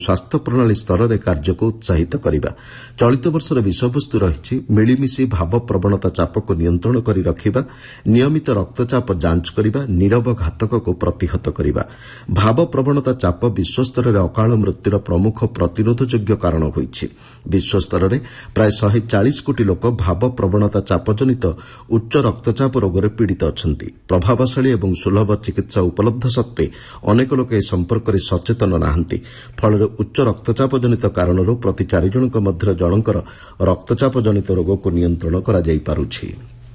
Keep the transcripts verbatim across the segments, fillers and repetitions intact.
स्वास्थ्य प्रणाली स्तर में कार्य को उत्साहित करने चलित वर्षर विषयवस्तु रही मिलमिशी भाव प्रवणता चाप को नियंत्रण कर रखा नियमित रक्तचाप जांच करने नीरव घातक को प्रतिहत करने भाव प्रवणता चाप विश्वस्तर में अकाल मृत्युर प्रमुख प्रतिरोधयोग्य कारण होइछि। विश्वस्तर में प्राय शहे चालीस कोटी लोक भाव प्रवणता चाप जनित उच्च रक्तचाप रोग पीड़ित अछंती। प्रभावशाली और सुलभ चिकित्सा उपलब्ध सत्वे अनेक लोक ए संपर्क में सचेतन नाहांती। फल उच्च रक्तचाप जनित कारणरू प्रति चारि जनक मध्य जनकर रक्तचाप जनित रोग को नियंत्रण करा जाई पारुछि।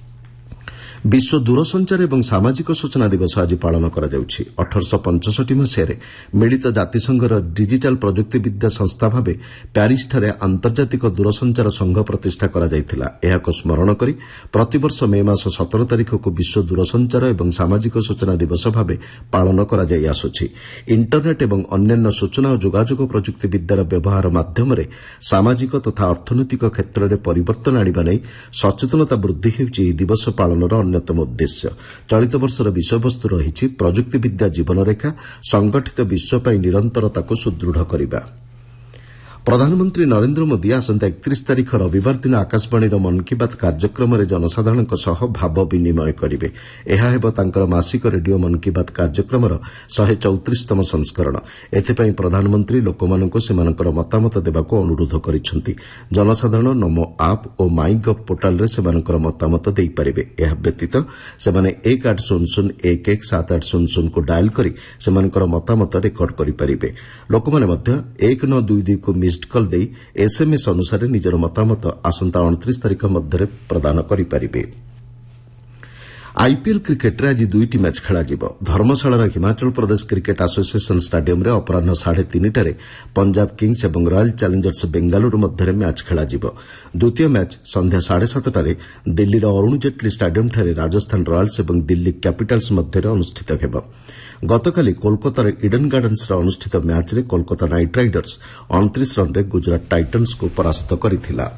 विश्व दूरसंचार एवं सामाजिक सूचना दिवस आज पालन करा जाउछि। अठारह पचसठ मसीह मिलित जातिसंघर डिजिटाल प्रजुक्ति विद्या संस्था भाव प्यारिस ठारे आंतर्जातिक दूरसंचार संघ प्रतिष्ठा करा जाइथिला। एहाको स्मरण करी प्रतिवर्ष मे मास सतर तारिख को विश्व दूरसंचार एवं सामाजिक सूचना दिवस भाव पालन करा जाई आसुछि। इंटरनेट एवं अन्यान्य सूचना और जोगाजोग प्रजुक्ति विद्यार व्यवहार माध्यम सामाजिक तथा अर्थनैतिक क्षेत्र में परिवर्तन आनिबा नै सचेतनता वृद्धि हेउछि ଏହି दिवस पालनर अन्यतम उद्देश्य। चलित वर्षर विषयवस्तु रही प्रजुक्ति विद्या जीवनरेखा संगठित विश्व पर निरंतरता को सुदृढ़ करने। प्रधानमंत्री नरेंद्र मोदी आसंता एकतीस तारिख रविवार दिन आकाशवाणी मन की बात कार्यक्रम में जनसाधारण भाव विनिमय करेंगे। यह हेब तांकर मासिक रेडियो मन की बात कार्यक्रम शहे चौतीसतम संस्करण। एथिपाई प्रधानमंत्री लोकमानंको सेमानकर मतामत देबाको अनुरोध करिसेंति। जनसाधारण नमो आप और माई गव पोर्टाल रे सेमानकर मतामत देई पारिबे। एहा व्यतीत सेमाने एक आठ शून्य शून्य एक एक सात आठ शून्य शून्य को डायल करी सेमानकर मतामत रेकर्ड करि पारिबे। लोकमाने मध्य एक नौ दुई दुई को मिस्ड कॉल दे एसएमएस अनुसार निजर मतामत आसंता उनतीस तारिख मध्य प्रदान करिपारिबे। आईपीएल क्रिकेट रे आज दुईटी match खेलाଯିବ। धर्मशालार Himachal Pradesh cricket association stadium रे अपराह्न साढ़े तीनटारे पंजाब किंग्स और रॉयल चैलेंजर्स बेंगालुरु मध्य मैच खेलाଯିବ। द्वितीय मैच संध्या साढ़े सातटारे दिल्लीर अरुण जेटली स्टाडियम ठारे राजस्थान रॉयल्स और दिल्ली कैपिटल्स मध्य अनुष्ठित हेब। गतकाली कोलकातार इडन गार्डन्स अनुष्ठित मैच रे कोलकाता नाइट राइडर्स उनतीस रन रे गुजरात टाइटन्स को परास्त करथिला।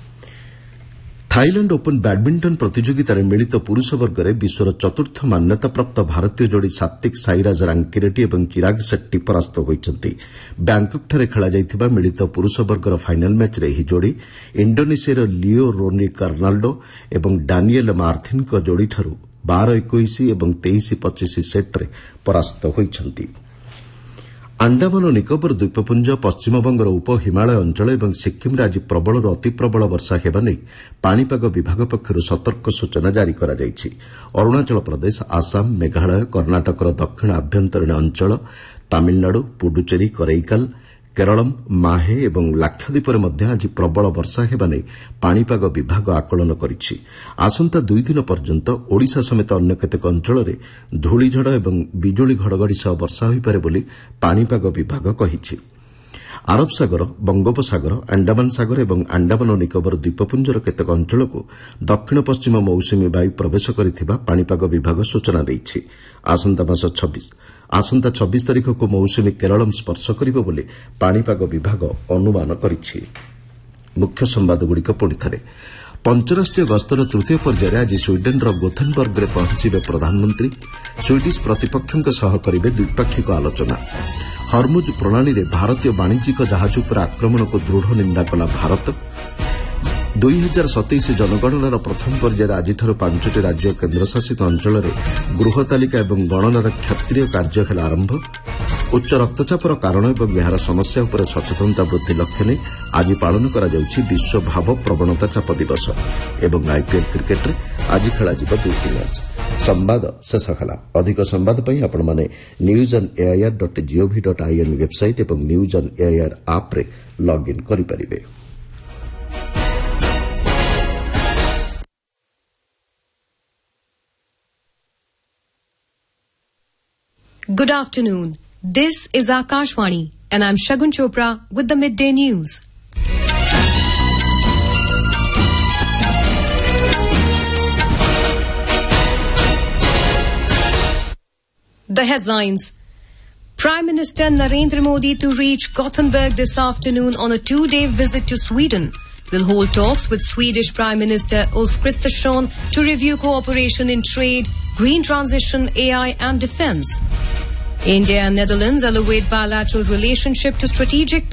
थाईलैंड ओपन बैडमिंटन प्रतियोगितार मिलित पुरुष वर्ग में विश्वर चतुर्थ मान्यता प्राप्त भारतीय जोड़ी सात्विक साईराज रांकिरेड्डी और चिराग शेट्टी परास्त होइछन्ति। बैंककଠାରେ खेलाଯାଇଥିବା मिलित पुरुष वर्गर फाइनाल मैच रे ଏହି जोड़ी इंडोनेशियार लियो रोनी कर्नाल्डो और डानिएल मार्थिन जोड़ीठारू बारह इक्कीस और तेईस पच्चीस सेट्रे परास्त होइछन्ति। अंडमान और निकोबर द्वीपपुंज पश्चिमबंगर उप हिमालय अंचल और सिक्किम आज प्रबल अति प्रबल वर्षा हेबा नै पाणीपाग विभाग पक्षर सतर्क सूचना जारी करा जायछि। अरुणाचल प्रदेश आसाम मेघालय कर्णाटकर दक्षिण आभ्यंतरीण अंचल तामिलनाडु पुडुचेरी करैकाल केरलम माहे और लाक्षाद्वीप में आज प्रबल वर्षा हेबा नै पाणीपाग विभाग आकलन करिछि। आसंता दुई दिन पर्यंत ओडिशा समेत अन्य केतेक अंचल में धूलीझड़ और बिजुली घड़घड़ी सह वर्षा होइपारे बोली पाणीपाग विभाग कहिछि। आरब सागर बंगोपसागर अंडमान सागर और अंडमान और निकोबर द्वीपपुंजर केतेक अंचल को दक्षिण पश्चिम मौसुमी वायु प्रवेश करिथिबा पाणीपाग विभाग सूचना दैछि। आसंता मास छब्बीस आसंता छब्बीस तारिख को मौसुमी केरलम स्पर्श करिबो बोली पाणीपाग विभाग अनुमान करिछि। मुख्य संवादगुड़िक पुणी थे। पंचराष्ट्रीय गस्तर तृतीय पर्यायर आज स्वीडेनर गोथेनबर्ग में पहुंचे प्रधानमंत्री स्वीडिश प्रतिपक्षों सह करेंगे द्विपाक्षिक आलोचना। हरमुज प्रणाली में भारतीय वाणिज्यिक जहाज पर आक्रमण को दृढ़ निंदा कला भारत। दुई हजार सतैश जनगणनार प्रथम पर्यायर आज पांचटी राज्य और केन्द्रशासित अंचल में गृह तालिका और गणनार क्षेत्रीय कार्य हेला आरंभ। उच्च रक्तचापर कारण और यार समस्या उपर सचेतनता वृद्धि लक्ष्य नहीं आज पालन करा जाउछि विश्व भाव प्रवणता चाप दिवस। एवं आईपीएल क्रिकेट रे आज खेलाଯିବ दुईटी मैच। संवाद शेष ହେଲା। अधिक संवाद ପାଇଁ ଆପଣମାନେ news on AIR dot gov dot IN website और न्यूज ऑन एआईआर आप रे login करिपारिबे। Good afternoon. This is Akashvani and I'm Shagun Chopra with the midday news. The headlines. Prime Minister Narendra Modi to reach Gothenburg this afternoon on a two-day visit to Sweden. Will hold talks with Swedish Prime Minister Ulf Kristersson to review cooperation in trade, green transition, A I and defence. India and Netherlands elevate bilateral relationship to strategic